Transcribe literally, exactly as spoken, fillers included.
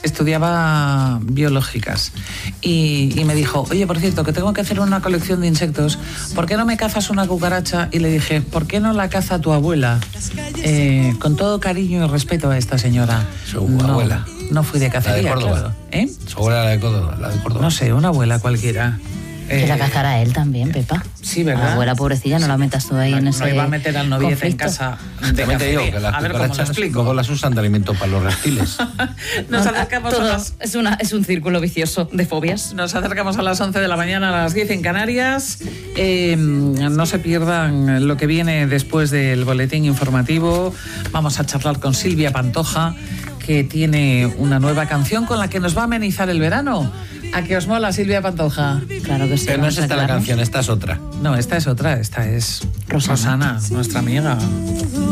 estudiaba biológicas y, y me dijo, oye, por cierto, que tengo que hacer una colección de insectos, ¿por qué no me cazas una cucaracha? Y le dije, ¿por qué no la caza tu abuela? Eh, con todo cariño y respeto a esta señora. Su no, abuela. No fui de cacería, la de Córdoba. claro. ¿Eh? Su abuela la de Córdoba, la de Córdoba. No sé, una abuela cualquiera. Que la cazara él también, Pepa. Sí, ¿verdad? A la abuela pobrecilla, no la metas tú ahí no, en ese no iba a meter al noviete conflicto. en casa de También te digo cacería. que las A ver cómo lo cucarachas explico. luego las usan de alimento para los reptiles. Nos Ah, acercamos todo a las... es, una, es un círculo vicioso de fobias. Nos acercamos a las once de la mañana, a las diez en Canarias. Eh, no se pierdan lo que viene después del boletín informativo. Vamos a charlar con Silvia Pantoja, que tiene una nueva canción con la que nos va a amenizar el verano. ¿A que os mola, Silvia Pantoja? Claro que sí. Pero no es vamos a esta la quedarnos. canción, esta es otra. No, esta es otra, esta es Rosana. Rosana, nuestra amiga.